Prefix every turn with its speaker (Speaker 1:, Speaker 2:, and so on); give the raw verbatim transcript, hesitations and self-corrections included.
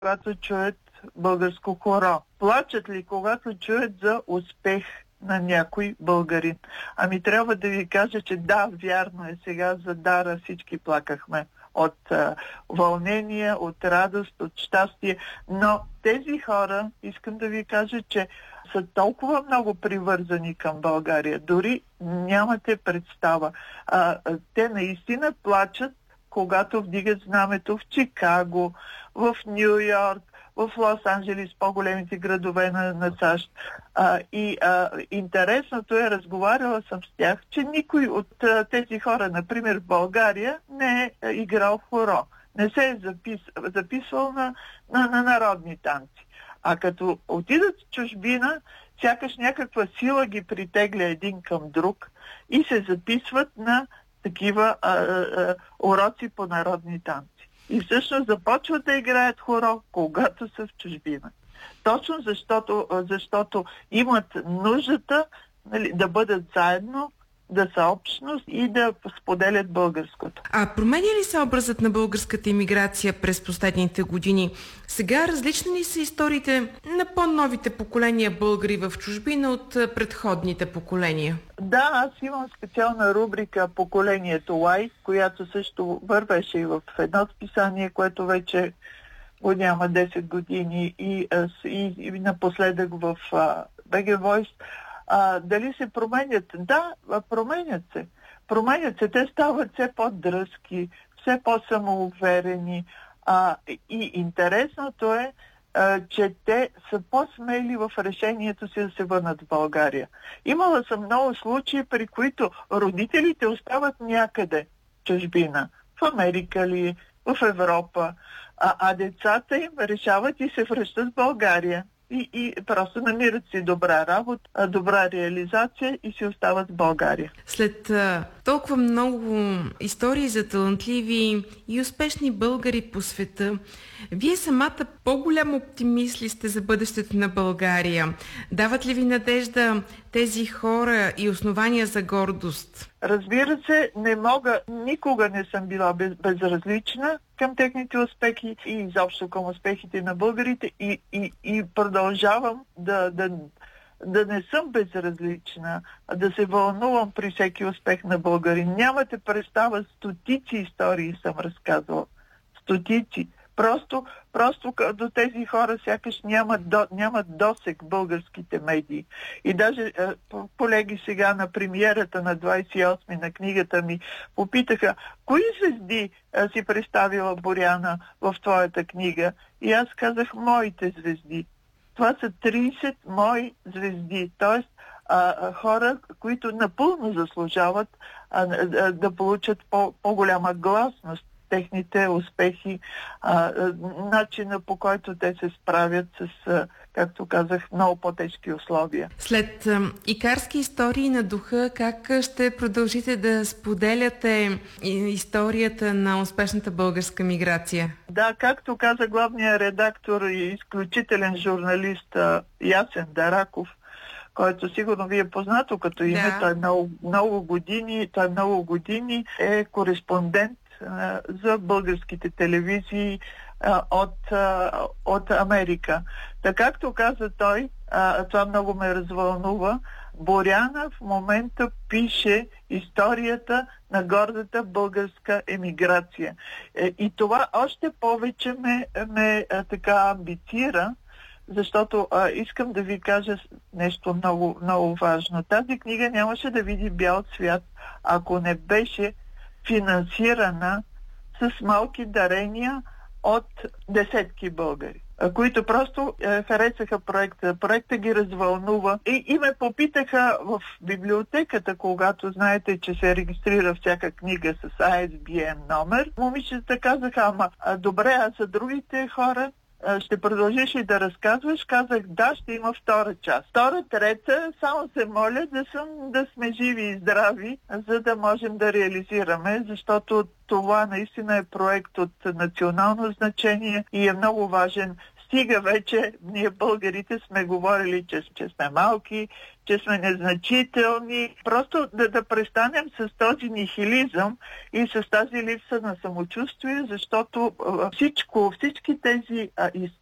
Speaker 1: когато чуят българско хоро? Плачат ли, когато чуят за успех на някой българин? Ами трябва да ви кажа, че да, вярно е, сега за Дара всички плакахме от а, вълнение, от радост, от щастие, но тези хора, искам да ви кажа, че са толкова много привързани към България, дори нямате представа. А, те наистина плачат, когато вдигат знамето в Чикаго, в Ню Йорк, в Лос-Анджелес, по-големите градове на, на САЩ. А, и а, интересното е, разговаряла съм с тях, че никой от а, тези хора, например в България, не е а, играл в хоро. Не се е запис, записвал на, на, на народни танци. А като отидат в чужбина, сякаш някаква сила ги притегля един към друг и се записват на такива а, а, уроци по народни танци. И всъщност започват да играят хоро, когато са в чужбина. Точно защото, защото имат нуждата, нали, да бъдат заедно, да са общност и да споделят българското.
Speaker 2: А променя ли се образът на българската имиграция през последните години? Сега различни ли са историите на по-новите поколения българи в чужбина от предходните поколения?
Speaker 1: Да, аз имам специална рубрика "Поколението Y", която също вървеше и в едно списание, което вече го няма десет години, и, и, и напоследък в би джи Voice. А, дали се променят? Да, променят се. Променят се. Те стават все по-дръзки, все по-самоуверени. А, и интересното е, а, че те са по-смели в решението си да се върнат в България. Имала съм много случаи, при които родителите остават някъде в чужбина. В Америка ли, в Европа. А, а децата им решават и се връщат в България. И, и просто намират си добра работа, добра реализация и си остават в България.
Speaker 2: След а, толкова много истории за талантливи и успешни българи по света, вие самата по-голям оптимист ли сте за бъдещето на България? Дават ли ви надежда тези хора и основания за гордост?
Speaker 1: Разбира се, не мога, никога не съм била без, безразлична към техните успехи и изобщо към успехите на българите и, и, и продължавам да, да, да не съм безразлична, а да се вълнувам при всеки успех на българи. Нямате представа, стотици истории съм разказвала. Стотици. Просто, просто до тези хора сякаш нямат, до, нямат досег българските медии. И даже е, колеги сега на премиерата на двадесет и осми на книгата ми попитаха: кои звезди е, си представила, Боряна, в твоята книга? И аз казах: моите звезди. Това са тридесет мои звезди, т.е. хора, които напълно заслужават а, а, да получат по, по-голяма гласност, техните успехи, а, начина, по който те се справят с, а, както казах, много по-тежки условия.
Speaker 2: След а, икарски истории на духа, как ще продължите да споделяте историята на успешната българска миграция?
Speaker 1: Да, както каза главният редактор и изключителен журналист а, Ясен Дараков, който сигурно ви е познато като име, да. Той много, много години, той много години е кореспондент за българските телевизии а, от, а, от Америка. Така както каза той, а, това много ме развълнува, Боряна в момента пише историята на гордата българска емиграция. Е, и това още повече ме, ме а, така амбицира, защото а, искам да ви кажа нещо много, много важно. Тази книга нямаше да види бял свят, ако не беше финансирана с малки дарения от десетки българи, които просто е, харесаха проекта. Проекта ги развълнува и, и ме попитаха в библиотеката, когато знаете, че се регистрира всяка книга с ай ес би ен номер. Момичета казаха: ама а, добре, а за другите хора ще продължиш и да разказваш? Казах: да, ще има втора част. Втора, трета, само се моля да, съм, да сме живи и здрави, за да можем да реализираме, защото това наистина е проект от национално значение и е много важен. стига вече, ние българите сме говорили, че, че сме малки, че сме незначителни. Просто да, да престанем с този нихилизъм и с тази липса на самочувствие, защото всичко, всички тези а,